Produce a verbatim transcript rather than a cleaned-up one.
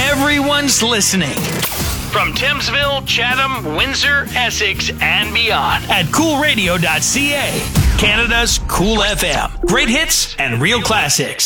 Everyone's listening. From Thamesville, Chatham, Windsor, Essex, and beyond at cool radio dot c a. Canada's Cool F M. Great hits and real classics.